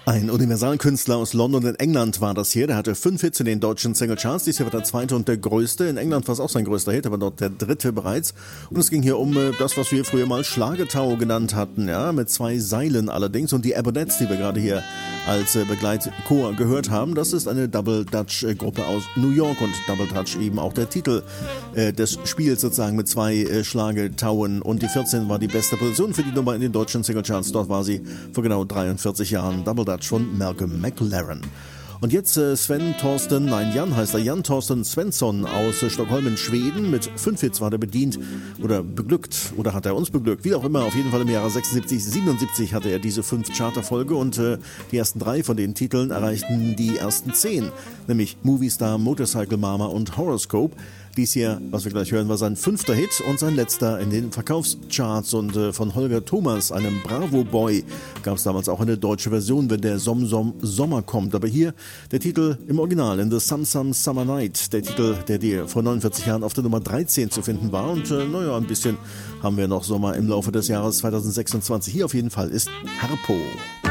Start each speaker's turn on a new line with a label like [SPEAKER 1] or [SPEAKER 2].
[SPEAKER 1] Ein Universalkünstler aus London in England war das hier. Der hatte 5 Hits in den deutschen Singlecharts. Dies hier war der zweite und der größte. In England war es auch sein größter Hit, aber dort der dritte bereits. Und es ging hier um das, was wir früher mal Schlagertau genannt hatten. Ja, mit 2 Seilen allerdings. Und die Abonets, die wir gerade hier als Begleitchor gehört haben, das ist eine Double Dutch Gruppe aus New York. Und Double Dutch eben auch der Titel des Spiels sozusagen mit 2 Schlagetauen. Und die 14 war die beste Position für die Nummer in den deutschen Singlecharts. Dort war sie vor genau 43 Jahren. Double Dutch von Malcolm McLaren. Und jetzt Jan Thorsten Svensson aus Stockholm in Schweden. Mit 5 Hits war der bedient oder beglückt oder hat er uns beglückt. Wie auch immer, auf jeden Fall im Jahre 76, 77 hatte er diese 5 Charterfolge und die ersten 3 von den Titeln erreichten die ersten 10, nämlich Movie Star, Motorcycle Mama und Horoscope. Dies hier, was wir gleich hören, war sein 5. Hit und sein letzter in den Verkaufscharts. Und von Holger Thomas, einem Bravo-Boy, gab es damals auch eine deutsche Version, wenn der Sommer kommt. Aber hier der Titel im Original, In the Summer Night, der Titel, der dir vor 49 Jahren auf der Nummer 13 zu finden war. Und ein bisschen haben wir noch Sommer im Laufe des Jahres 2026. Hier auf jeden Fall ist Harpo.